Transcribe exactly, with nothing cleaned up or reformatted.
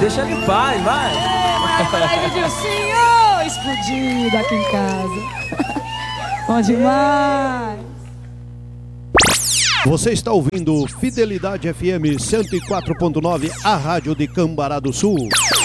Deixa ele em paz, vai. Ai, Dilcinho, explodido aqui em casa. Bom demais. Você está ouvindo Fidelidade F M cento e quatro ponto nove, a rádio de Cambará do Sul.